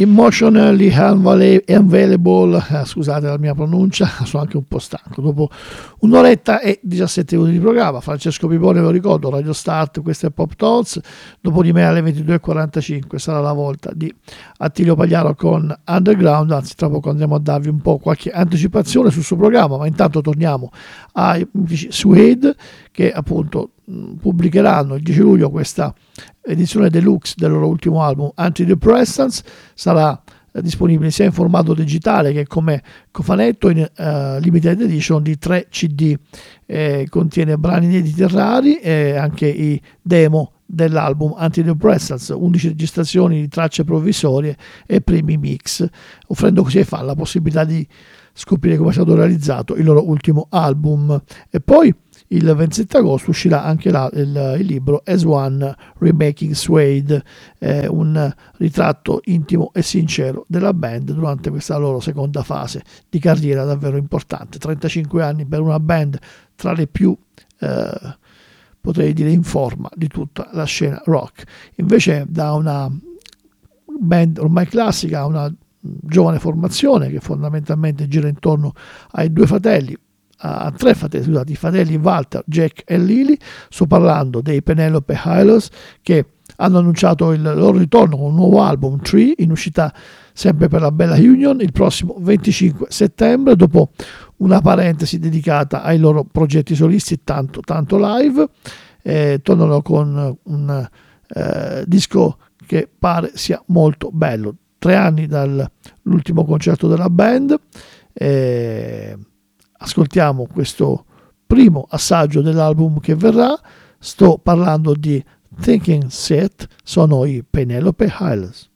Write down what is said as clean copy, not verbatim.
Emotionally Unavailable, scusate la mia pronuncia, sono anche un po' stanco. Dopo un'oretta e 17 minuti di programma, Francesco Pipone, lo ricordo, Radio Start, questo è Pop Talks. Dopo di me alle 22.45 sarà la volta di Attilio Pagliaro con Underground, anzi tra poco andremo a darvi un po' qualche anticipazione sul suo programma, ma intanto torniamo ai Suede, che appunto pubblicheranno il 10 luglio questa edizione deluxe del loro ultimo album Antidepressants. Sarà disponibile sia in formato digitale che come cofanetto in limited edition di 3 CD. Contiene brani inediti rari e anche i demo dell'album Antidepressants, 11 registrazioni di tracce provvisorie e primi mix, offrendo così ai fan la possibilità di scoprire come è stato realizzato il loro ultimo album. E poi il 27 agosto uscirà anche il libro As One Remaking Suede, un ritratto intimo e sincero della band durante questa loro seconda fase di carriera davvero importante. 35 anni per una band tra le più, potrei dire, in forma di tutta la scena rock. Invece da una band ormai classica a una giovane formazione che fondamentalmente gira intorno ai due fratelli, a tre fratelli, scusate, i fratelli Walter, Jack e Lily. Sto parlando dei Penelope Hylos, che hanno annunciato il loro ritorno con un nuovo album, Tree, in uscita sempre per la Bella Union il prossimo 25 settembre, dopo una parentesi dedicata ai loro progetti solisti e tanto live. Tornano con un disco che pare sia molto bello. 3 anni dall'ultimo concerto della band. Ascoltiamo questo primo assaggio dell'album che verrà. Sto parlando di Thinking Set, sono i Penelope Hylos.